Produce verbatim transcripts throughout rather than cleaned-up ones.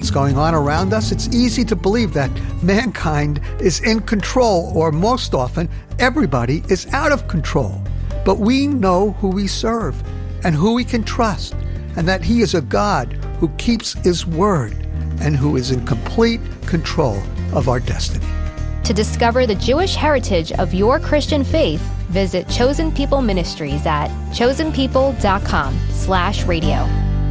what's going on around us, it's easy to believe that mankind is in control, or most often, everybody is out of control. But we know who we serve and who we can trust, and that He is a God who keeps His word and who is in complete control of our destiny. To discover the Jewish heritage of your Christian faith, visit Chosen People Ministries at chosen people dot com slash radio.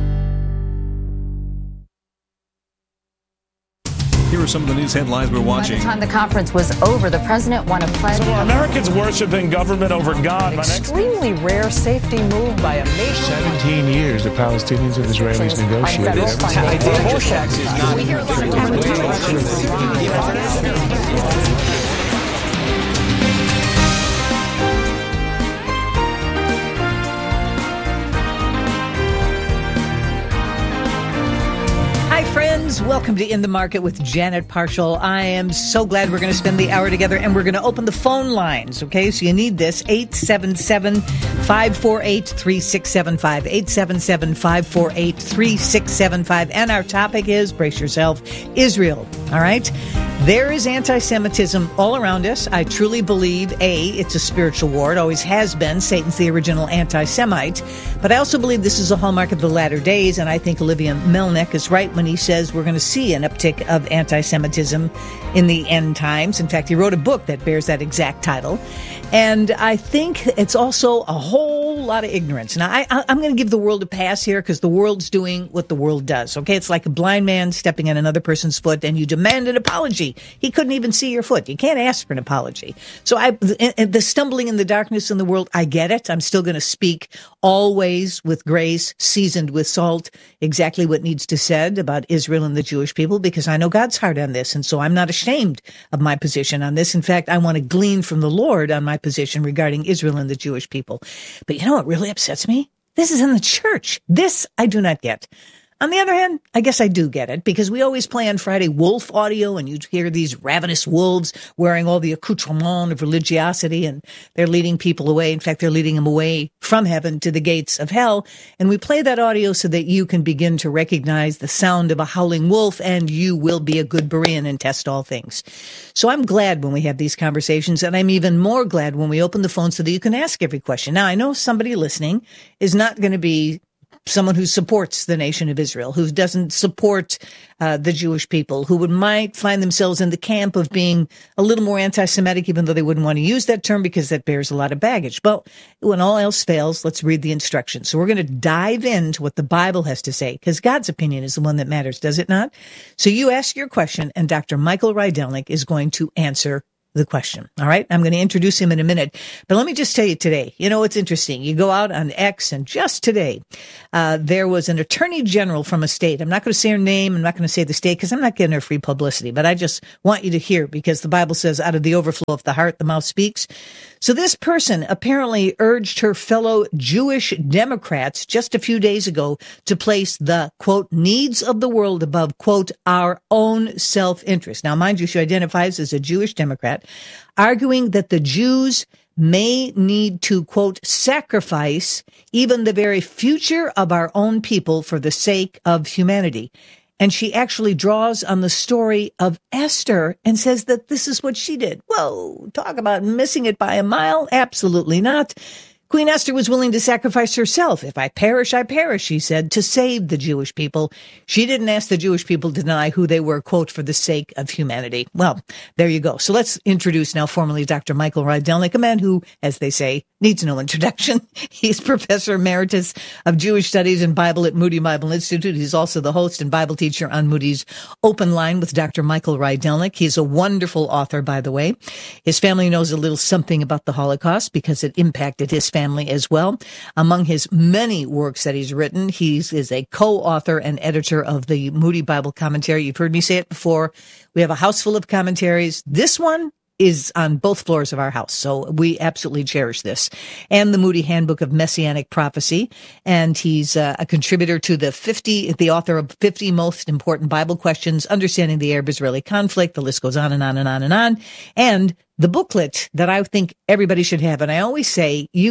Here are some of the news headlines we're watching. By the time the conference was over, the president won a pledge. So are Americans worshiping government over God? An extremely rare safety move by a nation. seventeen years the Palestinians and Israelis negotiated. We hear a lot of friends, welcome to In the Market with Janet Parshall. I am so glad we're going to spend the hour together, and we're going to open the phone lines, okay? So you need this, eight seven seven, five four eight, three six seven five, eight seven seven, five four eight, three six seven five. And our topic is, brace yourself, Israel, all right? There is anti-Semitism all around us. I truly believe, A, it's a spiritual war. It always has been. Satan's the original anti-Semite. But I also believe this is a hallmark of the latter days, and I think Olivia Melnick is right when he says we're going to see an uptick of anti-Semitism in the end times. In fact, he wrote a book that bears that exact title. And I think it's also a whole lot of ignorance. Now, I, I'm going to give the world a pass here because the world's doing what the world does, okay? It's like a blind man stepping on another person's foot and you demand an apology. He couldn't even see your foot. You can't ask for an apology. So I, the stumbling in the darkness in the world, I get it. I'm still going to speak always with grace, seasoned with salt, exactly what needs to be said about Israel and the Jewish people, because I know God's heart on this. And so I'm not ashamed of my position on this. In fact, I want to glean from the Lord on my position regarding Israel and the Jewish people. But you know what really upsets me? This is in the church. This I do not get. On the other hand, I guess I do get it, because we always play on Friday wolf audio, and you hear these ravenous wolves wearing all the accoutrement of religiosity, and they're leading people away. In fact, they're leading them away from heaven to the gates of hell. And we play that audio so that you can begin to recognize the sound of a howling wolf, and you will be a good Berean and test all things. So I'm glad when we have these conversations, and I'm even more glad when we open the phone so that you can ask every question. Now, I know somebody listening is not going to be someone who supports the nation of Israel, who doesn't support uh, the Jewish people, who would might find themselves in the camp of being a little more anti-Semitic, even though they wouldn't want to use that term because that bears a lot of baggage. But when all else fails, let's read the instructions. So we're going to dive into what the Bible has to say, because God's opinion is the one that matters, does it not? So you ask your question, and Doctor Michael Rydelnik is going to answer the question. All right. I'm going to introduce him in a minute, but let me just tell you today, you know, it's interesting. You go out on X, and just today, uh, there was an attorney general from a state. I'm not going to say her name. I'm not going to say the state because I'm not getting her free publicity, but I just want you to hear, because the Bible says out of the overflow of the heart, the mouth speaks. So this person apparently urged her fellow Jewish Democrats just a few days ago to place the, quote, needs of the world above, quote, our own self-interest. Now, mind you, she identifies as a Jewish Democrat, arguing that the Jews may need to, quote, sacrifice even the very future of our own people for the sake of humanity. And she actually draws on the story of Esther and says that this is what she did. Whoa, talk about missing it by a mile. Absolutely not. Queen Esther was willing to sacrifice herself. If I perish, I perish, she said, to save the Jewish people. She didn't ask the Jewish people to deny who they were, quote, for the sake of humanity. Well, there you go. So let's introduce now formally Doctor Michael Rydelnik, a man who, as they say, needs no introduction. He's Professor Emeritus of Jewish Studies and Bible at Moody Bible Institute. He's also the host and Bible teacher on Moody's Open Line with Doctor Michael Rydelnik. He's a wonderful author, by the way. His family knows a little something about the Holocaust because it impacted his family as well. Among his many works that he's written, he is a co-author and editor of the Moody Bible Commentary. You've heard me say it before. We have a house full of commentaries. This one is on both floors of our house, so we absolutely cherish this. And the Moody Handbook of Messianic Prophecy, and he's uh, a contributor to the fifty, the author of fifty Most Important Bible Questions, Understanding the Arab-Israeli Conflict. The list goes on and on and on and on. And the booklet that I think everybody should have, and I always say, you get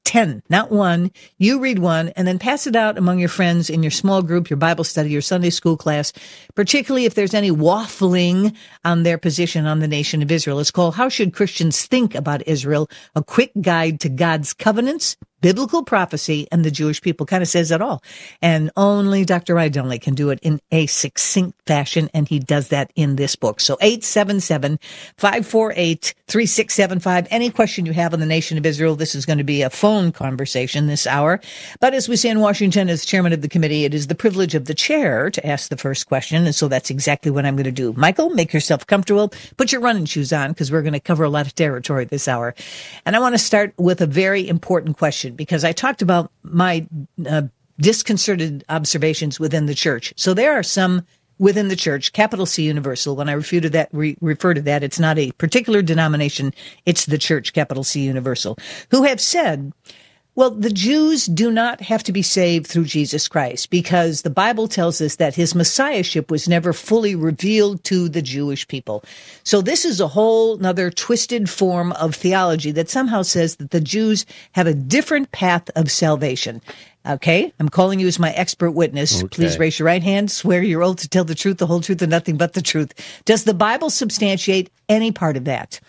ten, not one. You read one and then pass it out among your friends in your small group, your Bible study, your Sunday school class, particularly if there's any waffling on their position on the nation of Israel. It's called How Should Christians Think About Israel? A Quick Guide to God's Covenants, Biblical Prophecy, and the Jewish People. Kind of says it all. And only Doctor Rydelnik can do it in a succinct fashion, and he does that in this book. So eight seven seven, five four eight, three six seven five. Any question you have on the nation of Israel, this is going to be a phone conversation this hour. But as we say in Washington, as chairman of the committee, it is the privilege of the chair to ask the first question, and so that's exactly what I'm going to do. Michael, make yourself comfortable. Put your running shoes on, because we're going to cover a lot of territory this hour. And I want to start with a very important question, because I talked about my uh, disconcerted observations within the church. So there are some within the church, capital C Universal. When I refer to that, re- refer to that, it's not a particular denomination. It's the church, capital C Universal, who have said, well, the Jews do not have to be saved through Jesus Christ, because the Bible tells us that his messiahship was never fully revealed to the Jewish people. So this is a whole nother twisted form of theology that somehow says that the Jews have a different path of salvation. Okay, I'm calling you as my expert witness. Okay. Please raise your right hand. Swear you're oath to tell the truth, the whole truth, and nothing but the truth. Does the Bible substantiate any part of that?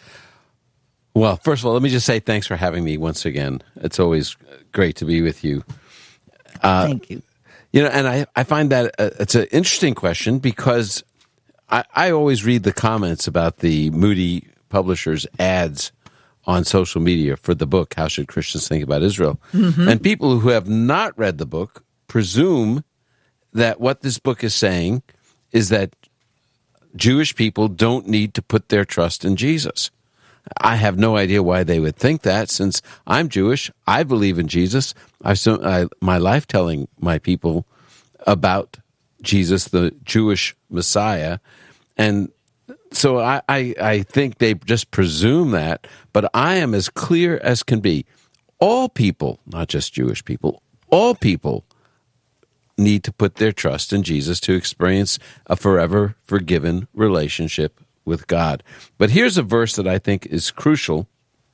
Well, first of all, let me just say thanks for having me once again. It's always great to be with you. Uh, Thank you. You know, and I, I find that uh, it's an interesting question, because I, I always read the comments about the Moody Publishers ads on social media for the book, How Should Christians Think About Israel? Mm-hmm. And people who have not read the book presume that what this book is saying is that Jewish people don't need to put their trust in Jesus. I have no idea why they would think that, since I'm Jewish. I believe in Jesus. I spent my life telling my people about Jesus, the Jewish Messiah. And so I, I, I think they just presume that, but I am as clear as can be. All people, not just Jewish people, all people need to put their trust in Jesus to experience a forever forgiven relationship with God. But here's a verse that I think is crucial.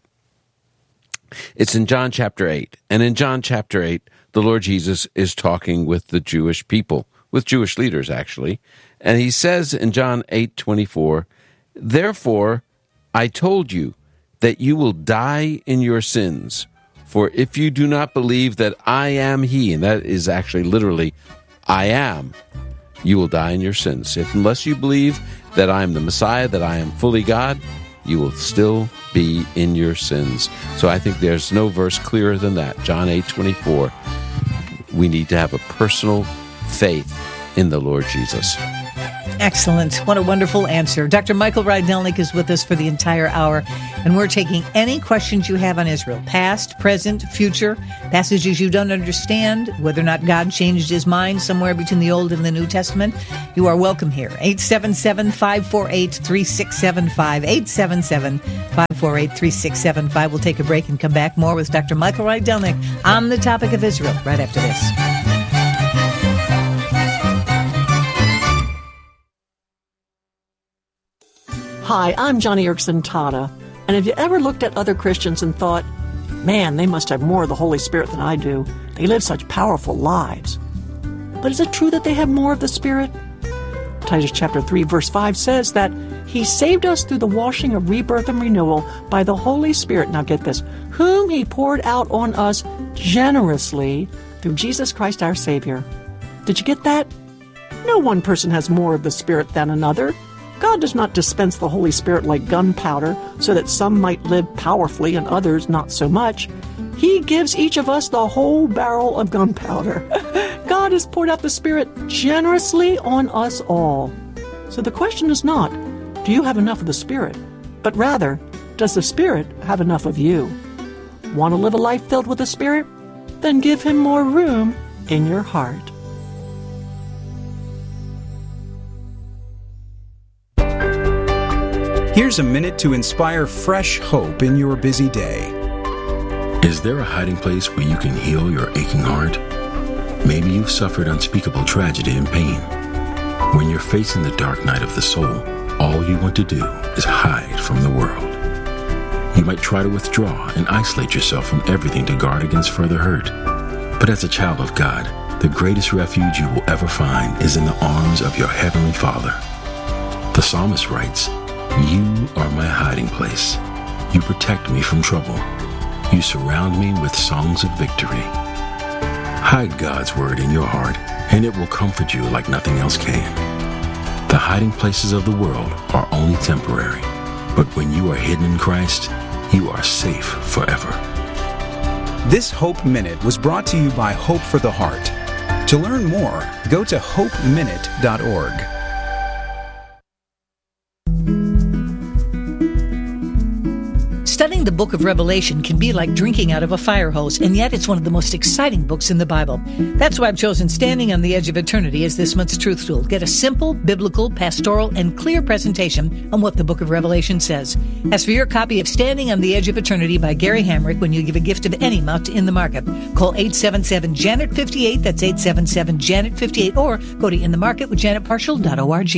It's in John chapter eight. And in John chapter eight, the Lord Jesus is talking with the Jewish people, with Jewish leaders, actually. And he says in John eight twenty-four, "Therefore, I told you that you will die in your sins. For if you do not believe that I am he," and that is actually literally, I am, "you will die in your sins. If unless you believe that I am the Messiah, that I am fully God, you will still be in your sins." So I think there's no verse clearer than that. John eight twenty-four. We need to have a personal faith in the Lord Jesus. Excellent. What a wonderful answer. Doctor Michael Rydelnik is with us for the entire hour, and we're taking any questions you have on Israel, past, present, future, passages you don't understand, whether or not God changed his mind somewhere between the Old and the New Testament. You are welcome here. eight seven seven, five four eight, three six seven five, eight seven seven, five four eight, three six seven five. We'll take a break and come back more with Doctor Michael Rydelnik on the topic of Israel right after this. Hi, I'm Johnny Erickson Tata, and have you ever looked at other Christians and thought, man, they must have more of the Holy Spirit than I do. They live such powerful lives. But is it true that they have more of the Spirit? Titus chapter three, verse five says that he saved us through the washing of rebirth and renewal by the Holy Spirit, now get this, whom he poured out on us generously through Jesus Christ our Savior. Did you get that? No one person has more of the Spirit than another. God does not dispense the Holy Spirit like gunpowder so that some might live powerfully and others not so much. He gives each of us the whole barrel of gunpowder. God has poured out the Spirit generously on us all. So the question is not, do you have enough of the Spirit? But rather, does the Spirit have enough of you? Want to live a life filled with the Spirit? Then give him more room in your heart. Here's a minute to inspire fresh hope in your busy day. Is there a hiding place where you can heal your aching heart? Maybe you've suffered unspeakable tragedy and pain. When you're facing the dark night of the soul, all you want to do is hide from the world. You might try to withdraw and isolate yourself from everything to guard against further hurt. But as a child of God, the greatest refuge you will ever find is in the arms of your Heavenly Father. The psalmist writes, "You are my hiding place. You protect me from trouble. You surround me with songs of victory." Hide God's word in your heart, and it will comfort you like nothing else can. The hiding places of the world are only temporary, but when you are hidden in Christ, you are safe forever. This Hope Minute was brought to you by Hope for the Heart. To learn more, go to hope minute dot org. Studying the book of Revelation can be like drinking out of a fire hose, and yet it's one of the most exciting books in the Bible. That's why I've chosen Standing on the Edge of Eternity as this month's truth tool. Get a simple, biblical, pastoral, and clear presentation on what the book of Revelation says. As for your copy of Standing on the Edge of Eternity by Gary Hamrick when you give a gift of any amount to In the Market, call eight seven seven, Janet fifty-eight, that's eight seven seven, Janet fifty-eight, or go to in the market with janet partial dot org.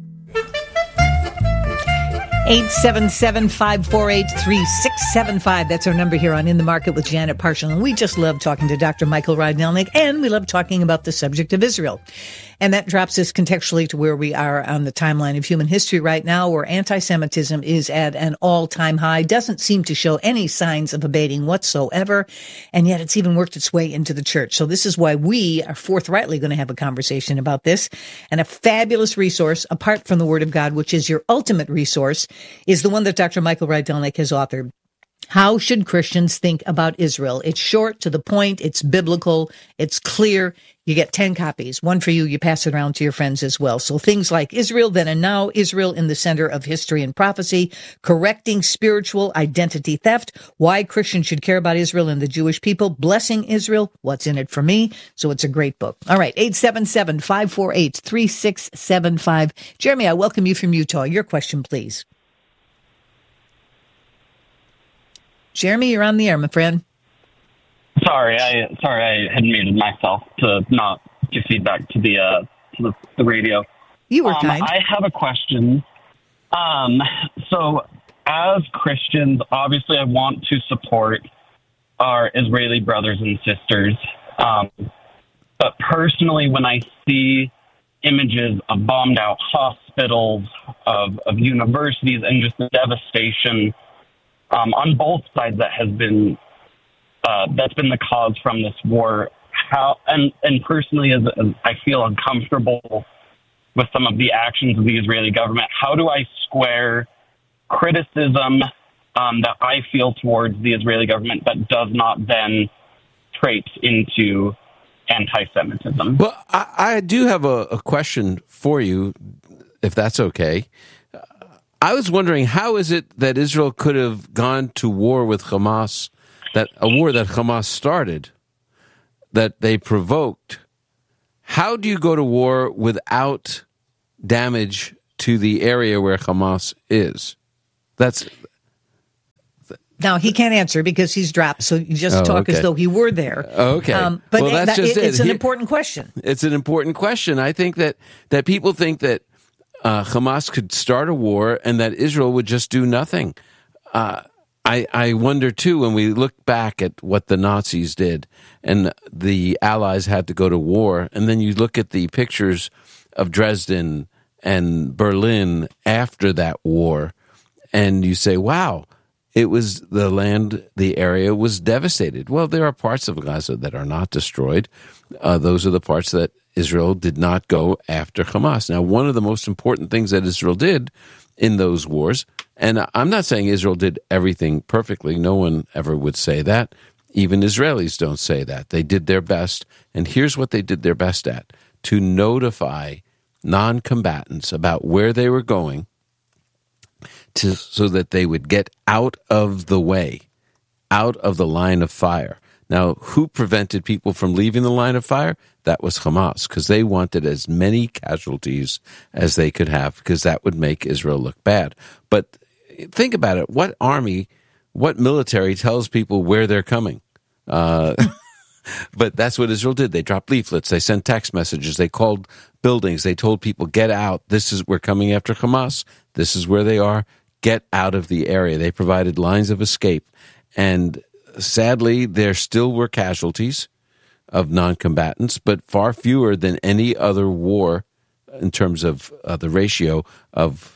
eight seven seven, five four eight, three six seven five. That's our number here on In the Market with Janet Partial. And we just love talking to Doctor Michael Rydelnik, and we love talking about the subject of Israel. And that drops us contextually to where we are on the timeline of human history right now, where anti-Semitism is at an all-time high, doesn't seem to show any signs of abating whatsoever, and yet it's even worked its way into the church. So this is why we are forthrightly going to have a conversation about this. And a fabulous resource, apart from the Word of God, which is your ultimate resource, is the one that Doctor Michael Rydelnik has authored. How should Christians think about Israel? It's short, to the point, it's biblical, it's clear. You get ten copies, one for you, you pass it around to your friends as well. So things like Israel Then and Now, Israel in the Center of History and Prophecy, Correcting Spiritual Identity Theft, Why Christians Should Care About Israel and the Jewish People, Blessing Israel, What's in It for Me? So it's a great book. All right, eight seven seven, five four eight, three six seven five. Jeremy, I welcome you from Utah. Your question, please. Jeremy, you're on the air, my friend. Sorry, I sorry I had muted myself to not give feedback to the uh, to the, the radio. You were um, kind. I have a question. Um, so, as Christians, obviously, I want to support our Israeli brothers and sisters. Um, but personally, when I see images of bombed out hospitals, of of universities, and just the devastation Um, on both sides that has been uh, that's been the cause from this war. How and and personally, as, as I feel uncomfortable with some of the actions of the Israeli government. How do I square criticism um, that I feel towards the Israeli government that does not then traipse into anti-Semitism? Well, I, I do have a, a question for you, if that's okay. I was wondering, how is it that Israel could have gone to war with Hamas, that a war that Hamas started, that they provoked? How do you go to war without damage to the area where Hamas is? That's Now, he can't answer because he's dropped, so you just oh, talk okay. as though he were there. Okay. Um, but well, that's that, just it, it's it. an He, important question. It's an important question. I think that, that people think that Uh, Hamas could start a war and that Israel would just do nothing. Uh, I, I wonder, too, when we look back at what the Nazis did and the Allies had to go to war, and then you look at the pictures of Dresden and Berlin after that war, and you say, wow, it was the land, the area was devastated. Well, there are parts of Gaza that are not destroyed. Uh, those are the parts that Israel did not go after Hamas. Now, one of the most important things that Israel did in those wars, and I'm not saying Israel did everything perfectly. No one ever would say that. Even Israelis don't say that. They did their best, and here's what they did their best at: to notify non-combatants about where they were going to, so that they would get out of the way, out of the line of fire. Now, who prevented people from leaving the line of fire? That was Hamas, because they wanted as many casualties as they could have, because that would make Israel look bad. But think about it. What army, what military tells people where they're coming? Uh, but that's what Israel did. They dropped leaflets. They sent text messages. They called buildings. They told people, get out. This is, we're coming after Hamas. This is where they are. get out of the area. They provided lines of escape. And sadly, there still were casualties of non-combatants, but far fewer than any other war in terms of uh, the ratio of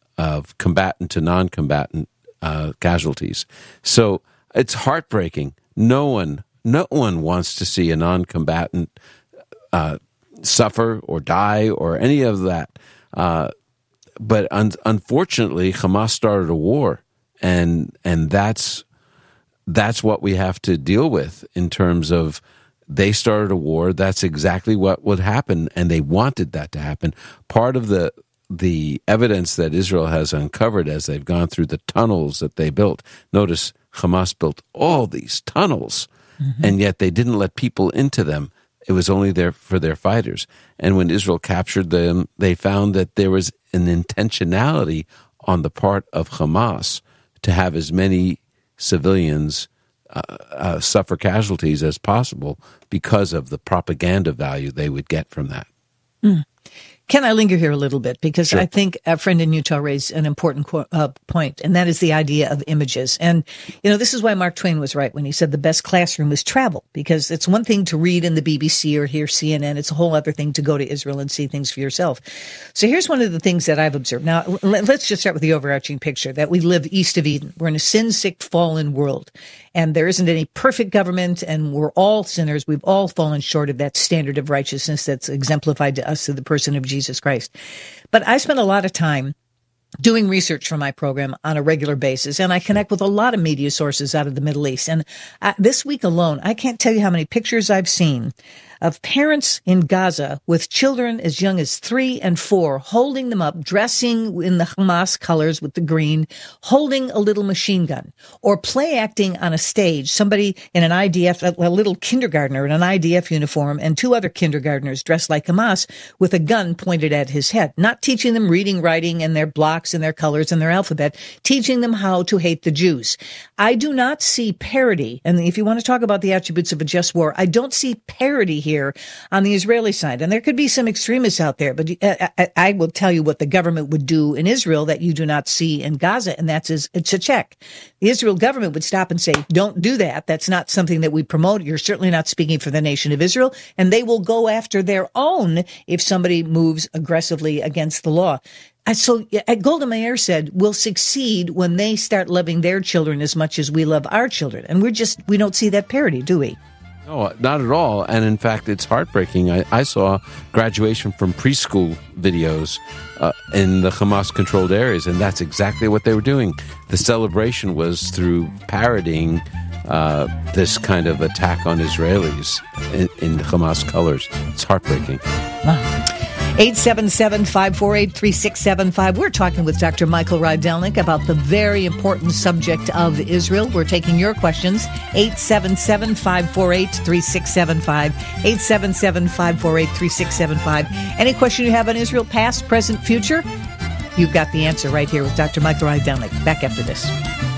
of combatant to non-combatant uh, casualties. So it's heartbreaking. No one, no one wants to see a non-combatant uh, suffer or die or any of that. Uh, but un- unfortunately, Hamas started a war, and and that's that's what we have to deal with in terms of they started a war. That's exactly what would happen, and they wanted that to happen. Part of the the evidence that Israel has uncovered as they've gone through the tunnels that they built. Notice Hamas built all these tunnels, mm-hmm. and yet they didn't let people into them. It was only there for their fighters. And when Israel captured them, they found that there was an intentionality on the part of Hamas to have as many civilians uh, uh, suffer casualties as possible because of the propaganda value they would get from that. Mm. Can I linger here a little bit? Because Sure. I think a friend in Utah raised an important qu- uh, point, and that is the idea of images. And, you know, this is why Mark Twain was right when he said the best classroom is travel, because it's one thing to read in the B B C or hear C N N. It's a whole other thing to go to Israel and see things for yourself. So here's one of the things that I've observed. Now, l- let's just start with the overarching picture that we live east of Eden. We're in a sin-sick, fallen world, and there isn't any perfect government, and we're all sinners. We've all fallen short of that standard of righteousness that's exemplified to us through the person of Jesus Christ. But I spend a lot of time doing research for my program on a regular basis, and I connect with a lot of media sources out of the Middle East. And uh, this week alone, I can't tell you how many pictures I've seen of parents in Gaza with children as young as three and four, holding them up, dressing in the Hamas colors with the green, holding a little machine gun, or play acting on a stage, somebody in an I D F, a, a little kindergartner in an I D F uniform, and two other kindergartners dressed like Hamas with a gun pointed at his head, not teaching them reading, writing, and their blocks and their colors and their alphabet, teaching them how to hate the Jews. I do not see parity, and if you want to talk about the attributes of a just war, I don't see parity here here on the Israeli side. And there could be some extremists out there, but I, I will tell you what the government would do in Israel that you do not see in Gaza, and that's is it's a check. The Israel government would stop and say, don't do that. That's not something that we promote. You're certainly not speaking for the nation of Israel. And they will go after their own if somebody moves aggressively against the law. And so Golda Meir said, we'll succeed when they start loving their children as much as we love our children. And we're just, we don't see that parity, do we? No, not at all. And in fact, it's heartbreaking. I, I saw graduation from preschool videos uh, in the Hamas-controlled areas, and that's exactly what they were doing. The celebration was through parodying uh, this kind of attack on Israelis in, in Hamas colors. It's heartbreaking. Wow. eight seven seven, five four eight, three six seven five. We're talking with Doctor Michael Rydelnik about the very important subject of Israel. We're taking your questions. eight seven seven, five four eight, three six seven five. eight seven seven, five four eight, three six seven five. Any question you have on Israel, past, present, future? You've got the answer right here with Doctor Michael Rydelnik. Back after this.